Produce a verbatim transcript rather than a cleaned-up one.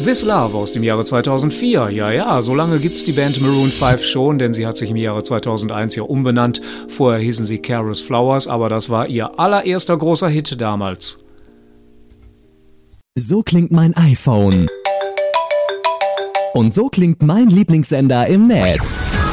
This Love aus dem Jahre zweitausendvier. Ja, ja, so lange gibt's die Band Maroon five schon, denn sie hat sich im Jahre zweitausendeins ja umbenannt. Vorher hießen sie Careless Flowers, aber das war ihr allererster großer Hit damals. So klingt mein iPhone. Und so klingt mein Lieblingssender im Netz.